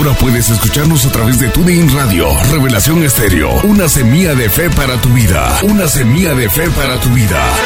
Ahora puedes escucharnos a través de TuneIn Radio, Revelación Estéreo, una semilla de fe para tu vida. Una semilla de fe para tu vida.